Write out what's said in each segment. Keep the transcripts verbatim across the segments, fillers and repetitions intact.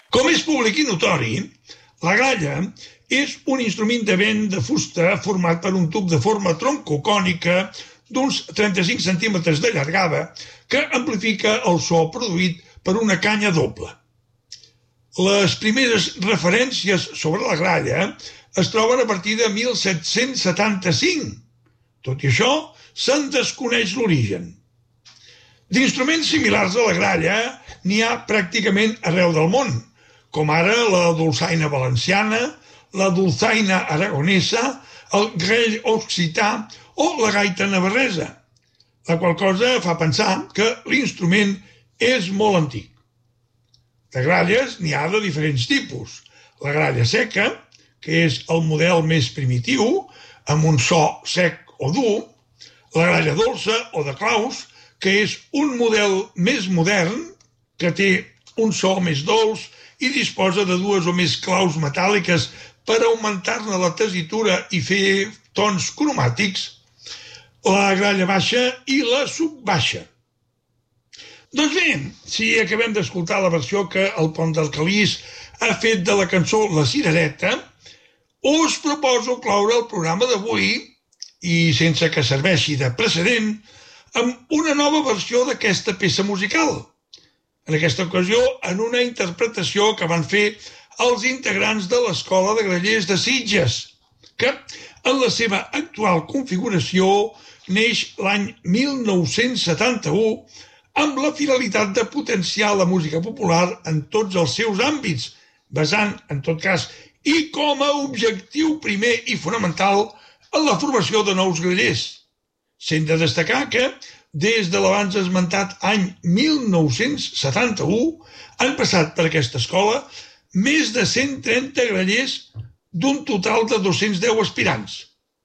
Com és públic i notori, la gralla és un instrument de vent de fusta format per un tub de forma troncocònica d'uns trenta-cinc centímetres de llargada que amplifica el so produït per una canya doble. Les primeres referències sobre la gralla es troben a partir de mil set-cents setanta-cinc. Tot i això, se'n desconeix l'origen. D'instruments similars a la gralla n'hi ha pràcticament arreu del món, com ara la dolçaina valenciana, la dolçaina aragonesa, el grell occità o la gaita navarresa, la qual cosa fa pensar que l'instrument és molt antic. De gralles n'hi ha de diferents tipus. La gralla seca, que és el model més primitiu, amb un so sec o dur, la gralla dolça o de claus, que és un model més modern, que té un so més dolç i disposa de dues o més claus metàl·liques per augmentar-ne la tessitura i fer tons cromàtics, la gralla baixa i la subbaixa. Doncs bé, si acabem d'escoltar la versió que el Pont d'Arcalís ha fet de la cançó La Cirereta, us proposo cloure el programa d'avui, i sense que serveixi de precedent, amb una nova versió d'aquesta peça musical. En aquesta ocasió, en una interpretació que van fer els integrants de l'Escola de Grallers de Sitges, que, en la seva actual configuració, neix l'any mil nou-cents setanta-u amb la finalitat de potenciar la música popular en tots els seus àmbits, basant, en tot cas, i com a objectiu primer i fonamental en la formació de nous grallers, sent de destacar que, des de l'abans esmentat any mil nou-cents setanta-u, han passat per aquesta escola més de cent trenta grallers d'un total de dos-cents deu aspirants.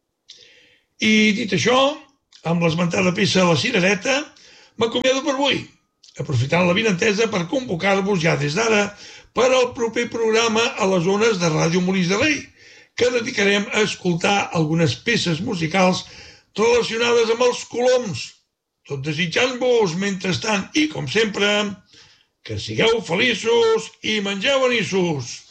I dit això, amb l'esmentada peça La Cirereta, m'acomiado per avui, aprofitant l'avinentesa per convocar-vos ja des d'ara per al proper programa a les ones de Ràdio Molins de Rei, que dedicarem a escoltar algunes peces musicals relacionades amb els coloms, tot desitjant-vos, mentrestant, i com sempre, que sigueu feliços i mengeu anissos.